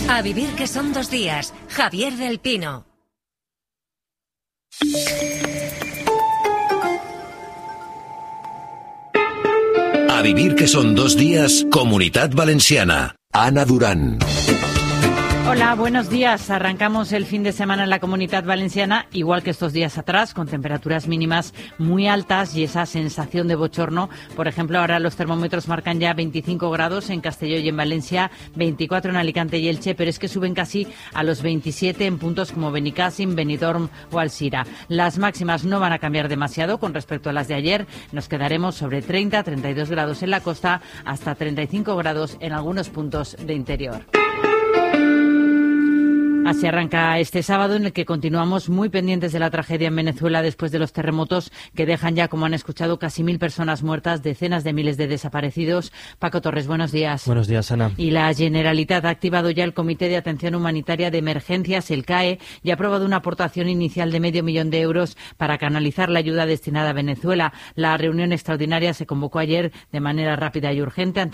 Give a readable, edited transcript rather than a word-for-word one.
A vivir que son 2 días. Javier del Pino. A vivir que son 2 días, Comunitat Valenciana. Ana Durán. Hola, buenos días. Arrancamos el fin de semana en la Comunitat Valenciana, igual que estos días atrás, con temperaturas mínimas muy altas y esa sensación de bochorno. Por ejemplo, ahora los termómetros marcan ya 25 grados en Castelló y en Valencia, 24 en Alicante y Elche, pero es que suben casi a los 27 en puntos como Benicàssim, Benidorm o Alzira. Las máximas no van a cambiar demasiado con respecto a las de ayer. Nos quedaremos sobre 30, 32 grados en la costa, hasta 35 grados en algunos puntos de interior. Así arranca este sábado, en el que continuamos muy pendientes de la tragedia en Venezuela después de los terremotos que dejan ya, como han escuchado, casi 1.000 personas muertas, decenas de miles de desaparecidos. Paco Torres, buenos días. Buenos días, Ana. Y la Generalitat ha activado ya el Comité de Atención Humanitaria de Emergencias, el CAE, y ha aprobado una aportación inicial de €500.000 para canalizar la ayuda destinada a Venezuela. La reunión extraordinaria se convocó ayer de manera rápida y urgente ante